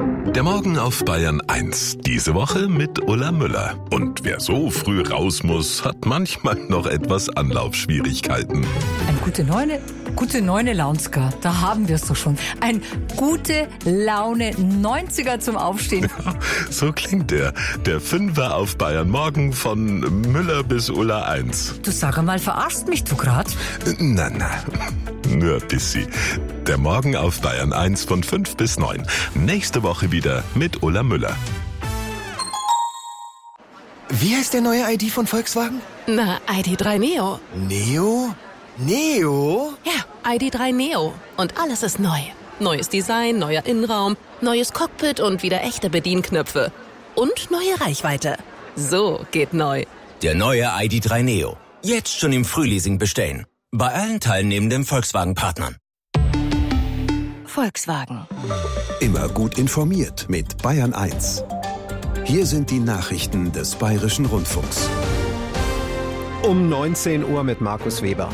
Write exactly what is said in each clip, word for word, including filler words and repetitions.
Der Morgen auf Bayern eins. Diese Woche mit Ulla Müller. Und wer so früh raus muss, hat manchmal noch etwas Anlaufschwierigkeiten. Ein gute Neune, gute Neune Launska, da haben wir es doch schon. Ein gute Laune neunziger zum Aufstehen. So klingt der. Der Fünfer auf Bayern Morgen von Müller bis Ulla eins. Du sag einmal, verarschst mich du grad? Na, na, nur ein bisschen. Der Morgen auf Bayern eins von fünf bis neun. Nächste Woche wieder mit Ulla Müller. Wie heißt der neue I D von Volkswagen? Na, I D drei Neo. Neo? Neo? Ja, I D drei Neo. Und alles ist neu. Neues Design, neuer Innenraum, neues Cockpit und wieder echte Bedienknöpfe. Und neue Reichweite. So geht neu. Der neue I D drei Neo. Jetzt schon im Frühleasing bestellen. Bei allen teilnehmenden Volkswagen-Partnern. Volkswagen. Immer gut informiert mit Bayern eins. Hier sind die Nachrichten des Bayerischen Rundfunks. Um neunzehn Uhr mit Markus Weber.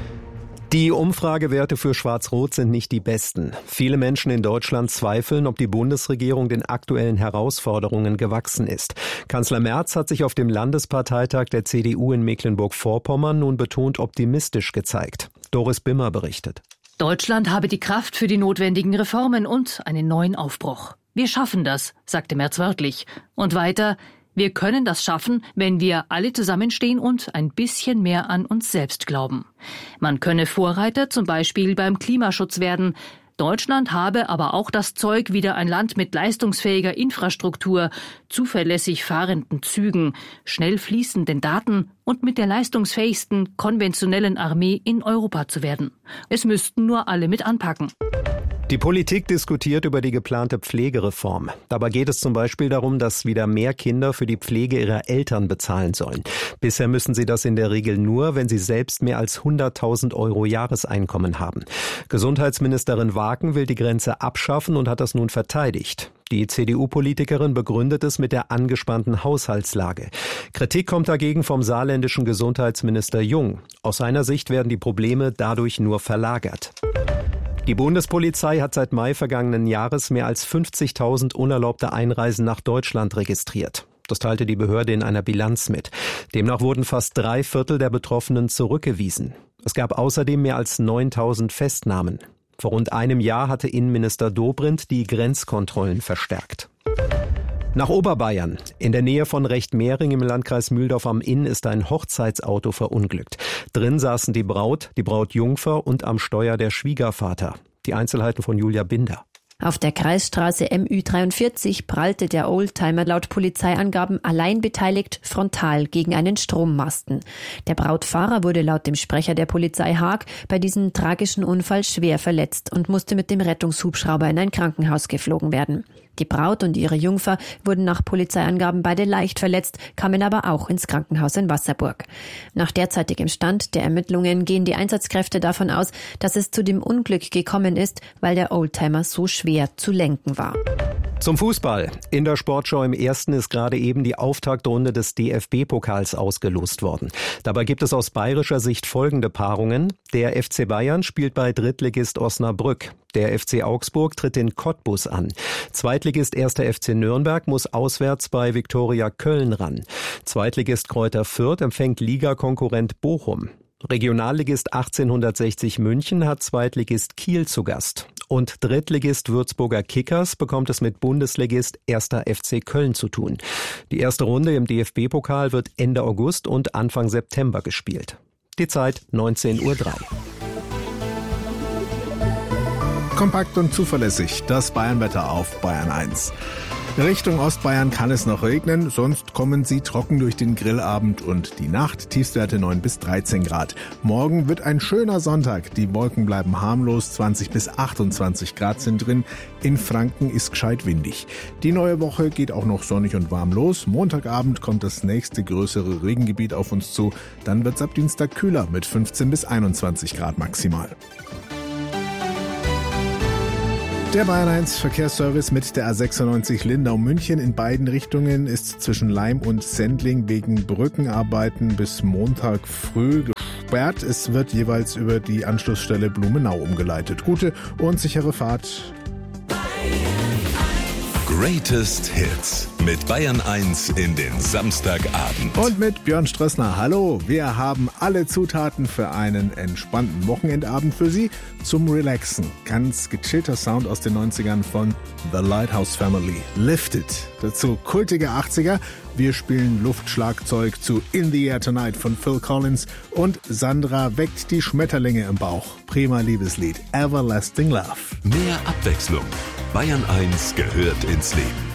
Die Umfragewerte für Schwarz-Rot sind nicht die besten. Viele Menschen in Deutschland zweifeln, ob die Bundesregierung den aktuellen Herausforderungen gewachsen ist. Kanzler Merz hat sich auf dem Landesparteitag der C D U in Mecklenburg-Vorpommern nun betont optimistisch gezeigt. Doris Bimmer berichtet. Deutschland habe die Kraft für die notwendigen Reformen und einen neuen Aufbruch. Wir schaffen das, sagte Merz wörtlich. Und weiter, wir können das schaffen, wenn wir alle zusammenstehen und ein bisschen mehr an uns selbst glauben. Man könne Vorreiter zum Beispiel beim Klimaschutz werden. Deutschland habe aber auch das Zeug, wieder ein Land mit leistungsfähiger Infrastruktur, zuverlässig fahrenden Zügen, schnell fließenden Daten und mit der leistungsfähigsten konventionellen Armee in Europa zu werden. Es müssten nur alle mit anpacken. Die Politik diskutiert über die geplante Pflegereform. Dabei geht es zum Beispiel darum, dass wieder mehr Kinder für die Pflege ihrer Eltern bezahlen sollen. Bisher müssen sie das in der Regel nur, wenn sie selbst mehr als hunderttausend Euro Jahreseinkommen haben. Gesundheitsministerin Waken will die Grenze abschaffen und hat das nun verteidigt. Die C D U-Politikerin begründet es mit der angespannten Haushaltslage. Kritik kommt dagegen vom saarländischen Gesundheitsminister Jung. Aus seiner Sicht werden die Probleme dadurch nur verlagert. Die Bundespolizei hat seit Mai vergangenen Jahres mehr als fünfzigtausend unerlaubte Einreisen nach Deutschland registriert. Das teilte die Behörde in einer Bilanz mit. Demnach wurden fast drei Viertel der Betroffenen zurückgewiesen. Es gab außerdem mehr als neuntausend Festnahmen. Vor rund einem Jahr hatte Innenminister Dobrindt die Grenzkontrollen verstärkt. Nach Oberbayern. In der Nähe von Rechtmehring im Landkreis Mühldorf am Inn ist ein Hochzeitsauto verunglückt. Drin saßen die Braut, die Brautjungfer und am Steuer der Schwiegervater. Die Einzelheiten von Julia Binder. Auf der Kreisstraße M Ü dreiundvierzig prallte der Oldtimer laut Polizeiangaben allein beteiligt frontal gegen einen Strommasten. Der Brautfahrer wurde laut dem Sprecher der Polizei Haag bei diesem tragischen Unfall schwer verletzt und musste mit dem Rettungshubschrauber in ein Krankenhaus geflogen werden. Die Braut und ihre Jungfer wurden nach Polizeiangaben beide leicht verletzt, kamen aber auch ins Krankenhaus in Wasserburg. Nach derzeitigem Stand der Ermittlungen gehen die Einsatzkräfte davon aus, dass es zu dem Unglück gekommen ist, weil der Oldtimer so schwer zu lenken war. Zum Fußball. In der Sportschau im Ersten ist gerade eben die Auftaktrunde des D F B-Pokals ausgelost worden. Dabei gibt es aus bayerischer Sicht folgende Paarungen. Der F C Bayern spielt bei Drittligist Osnabrück. Der F C Augsburg tritt in Cottbus an. Zweitligist erster F C Nürnberg muss auswärts bei Viktoria Köln ran. Zweitligist Kräuter Fürth empfängt Ligakonkurrent Bochum. Regionalligist achtzehnhundertsechzig München hat Zweitligist Kiel zu Gast. Und Drittligist Würzburger Kickers bekommt es mit Bundesligist erster F C Köln zu tun. Die erste Runde im D F B-Pokal wird Ende August und Anfang September gespielt. Die Zeit neunzehn Uhr drei. Kompakt und zuverlässig, das Bayernwetter auf Bayern eins. Richtung Ostbayern kann es noch regnen, sonst kommen sie trocken durch den Grillabend und die Nacht, Tiefstwerte neun bis dreizehn Grad. Morgen wird ein schöner Sonntag, die Wolken bleiben harmlos, zwanzig bis achtundzwanzig Grad sind drin. In Franken ist gescheit windig. Die neue Woche geht auch noch sonnig und warm los. Montagabend kommt das nächste größere Regengebiet auf uns zu. Dann wird's ab Dienstag kühler mit fünfzehn bis einundzwanzig Grad maximal. Der Bayern eins Verkehrsservice mit der A sechsundneunzig Lindau-München in beiden Richtungen ist zwischen Laim und Sendling wegen Brückenarbeiten bis Montag früh gesperrt. Es wird jeweils über die Anschlussstelle Blumenau umgeleitet. Gute und sichere Fahrt. Greatest Hits mit Bayern eins in den Samstagabend. Und mit Björn Strössner. Hallo, wir haben alle Zutaten für einen entspannten Wochenendabend für Sie zum Relaxen. Ganz gechillter Sound aus den neunzigern von The Lighthouse Family. Lifted. Dazu kultige achtziger. Wir spielen Luftschlagzeug zu In the Air Tonight von Phil Collins und Sandra weckt die Schmetterlinge im Bauch. Prima Liebeslied. Everlasting Love. Mehr Abwechslung. Bayern eins gehört ins Leben.